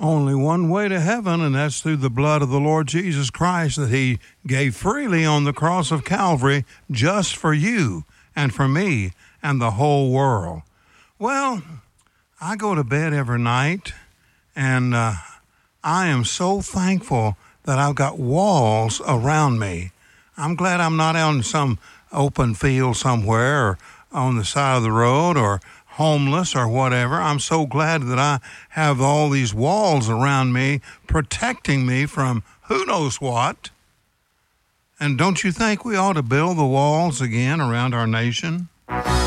only one way to heaven, and that's through the blood of the Lord Jesus Christ that he gave freely on the cross of Calvary just for you and for me and the whole world. Well, I go to bed every night, and I am so thankful that I've got walls around me. I'm glad I'm not out in some open field somewhere or on the side of the road or homeless or whatever. I'm so glad that I have all these walls around me protecting me from who knows what. And don't you think we ought to build the walls again around our nation?